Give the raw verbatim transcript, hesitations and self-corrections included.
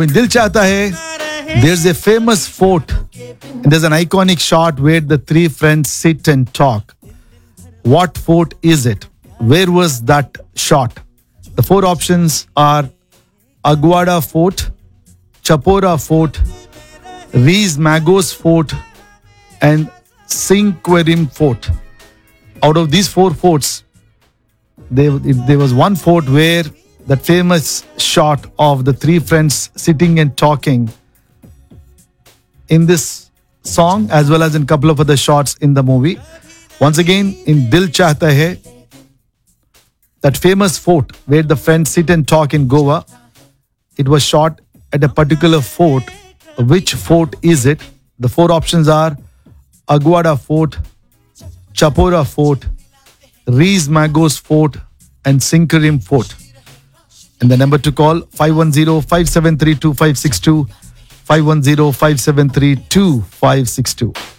In Dil Chahta Hai, there's a famous fort. And there's an iconic shot where the three friends sit and talk. What fort is it? Where was that shot? The four options are Aguada Fort, Chapora Fort, Rees Magos Fort, and Sinquerim Fort. Out of these four forts, there, there was one fort where that famous shot of the three friends sitting and talking in this song, as well as in a couple of other shots in the movie. Once again, in Dil Chahta Hai, that famous fort where the friends sit and talk in Goa, it was shot at a particular fort. Which fort is it? The four options are Aguada Fort, Chapora Fort, Rees Magos Fort, and Sinquerim Fort. And the number to call five one zero, five seven three, two five six two, five one zero, five seven three, two five six two.